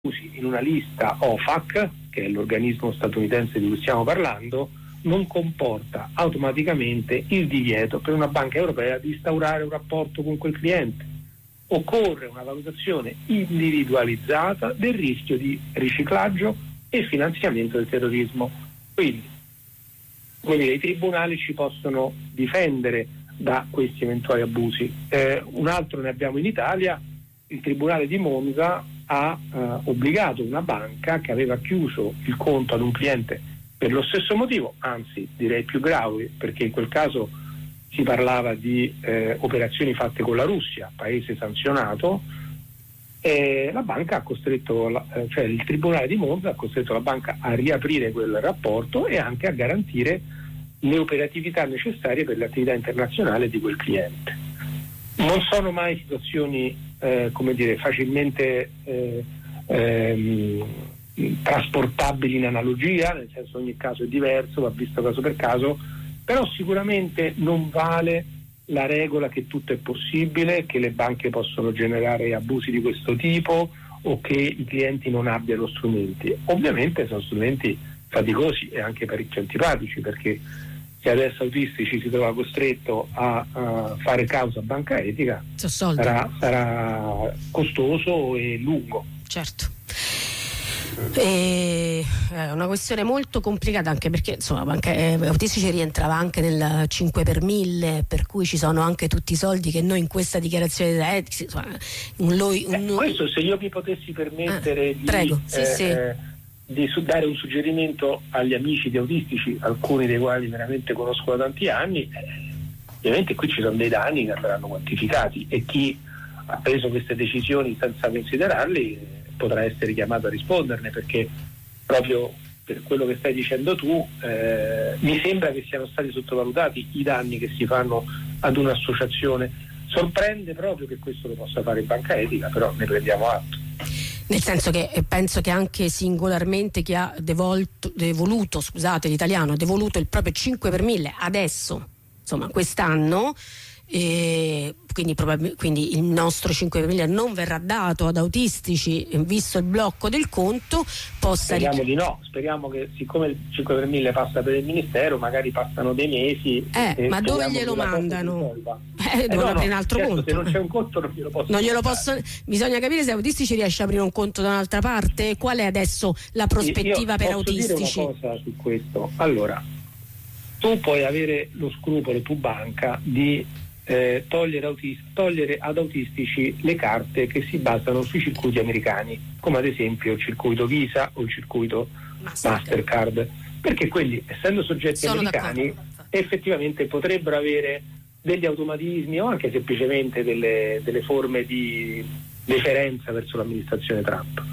in una lista OFAC, che è l'organismo statunitense di cui stiamo parlando, non comporta automaticamente il divieto per una banca europea di instaurare un rapporto con quel cliente. Occorre una valutazione individualizzata del rischio di riciclaggio e finanziamento del terrorismo. Quindi, i tribunali ci possono difendere da questi eventuali abusi. Un altro ne abbiamo in Italia. Il Tribunale di Monza ha obbligato una banca che aveva chiuso il conto ad un cliente per lo stesso motivo, anzi direi più grave, perché in quel caso si parlava di operazioni fatte con la Russia, paese sanzionato. La banca ha costretto, cioè il Tribunale di Monza ha costretto la banca a riaprire quel rapporto e anche a garantire le operatività necessarie per l'attività internazionale di quel cliente. Non sono mai situazioni facilmente trasportabili in analogia, nel senso ogni caso è diverso, va visto caso per caso, però sicuramente non vale la regola che tutto è possibile, che le banche possono generare abusi di questo tipo o che i clienti non abbiano strumenti. Ovviamente sono strumenti faticosi e anche parecchio antipatici, perché se adesso Autistici si trova costretto a fare causa banca etica, sarà costoso e lungo. Certo. È una questione molto complicata, anche perché insomma Banca Autistici rientrava anche nel 5 per 1000, per cui ci sono anche tutti i soldi che noi in questa dichiarazione questo, se io mi potessi permettere di dare un suggerimento agli amici di Autistici, alcuni dei quali veramente conosco da tanti anni, ovviamente qui ci sono dei danni che andranno quantificati e chi ha preso queste decisioni senza considerarli potrà essere chiamato a risponderne, perché proprio per quello che stai dicendo tu mi sembra che siano stati sottovalutati i danni che si fanno ad un'associazione. Sorprende proprio che questo lo possa fare Banca Etica, però ne prendiamo atto. Nel senso che penso che anche singolarmente chi ha devoluto l'italiano ha devoluto il proprio 5 per 1000 adesso, insomma quest'anno, quindi il nostro 5 per 1000 non verrà dato ad Autistici, visto il blocco del conto, speriamo di no, speriamo che siccome il 5 per 1000 passa per il Ministero magari passano dei mesi ma dove glielo mandano? Devono aprire un altro conto. Se non c'è un conto non glielo posso bisogna capire se Autistici riesce a aprire un conto da un'altra parte. Qual è adesso la prospettiva per Autistici? Dire una cosa su questo. Allora, tu puoi avere lo scrupolo, tu banca, di togliere ad Autistici le carte che si basano sui circuiti americani, come ad esempio il circuito Visa o il circuito Mastercard, perché quelli, essendo soggetti americani, effettivamente potrebbero avere degli automatismi o anche semplicemente delle forme di deferenza verso l'amministrazione Trump.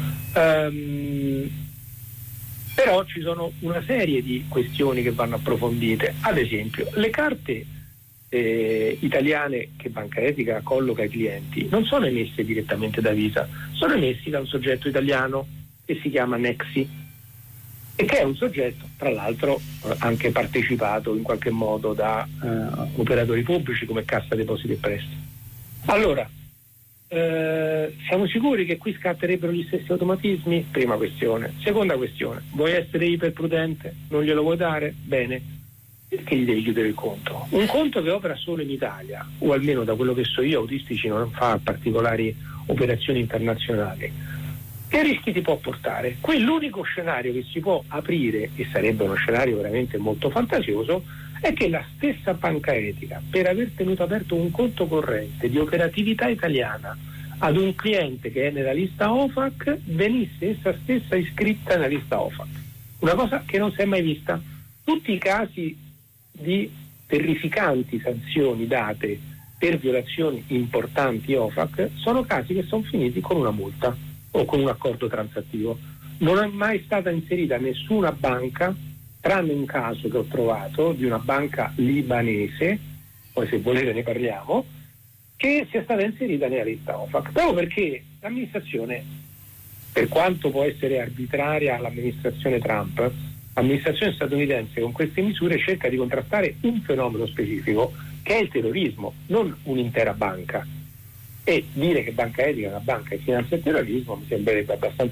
Però ci sono una serie di questioni che vanno approfondite. Ad esempio, le carte italiane che Banca Etica colloca ai clienti non sono emesse direttamente da Visa, sono emessi da un soggetto italiano che si chiama Nexi e che è un soggetto tra l'altro anche partecipato in qualche modo da operatori pubblici come Cassa Depositi e Prestiti. Allora, siamo sicuri che qui scatterebbero gli stessi automatismi? Prima questione. Seconda questione, vuoi essere iperprudente? Non glielo vuoi dare? Bene, perché gli devi chiudere il conto? Un conto che opera solo in Italia, o almeno da quello che so io, Autistici non fa particolari operazioni internazionali. Che rischi ti può portare? Qui l'unico scenario che si può aprire, e sarebbe uno scenario veramente molto fantasioso, è che la stessa Banca Etica, per aver tenuto aperto un conto corrente di operatività italiana ad un cliente che è nella lista OFAC, venisse essa stessa iscritta nella lista OFAC. Una cosa che non si è mai vista. Tutti i casi di terrificanti sanzioni date per violazioni importanti OFAC sono casi che sono finiti con una multa o con un accordo transattivo. Non è mai stata inserita nessuna banca, tranne un caso che ho trovato di una banca libanese, poi se volete ne parliamo, che sia stata inserita nella lista OFAC, proprio perché l'amministrazione, per quanto può essere arbitraria l'amministrazione Trump, l'amministrazione statunitense con queste misure cerca di contrastare un fenomeno specifico che è il terrorismo, non un'intera banca. E dire che Banca Etica è una banca che finanzia il terrorismo mi sembrerebbe abbastanza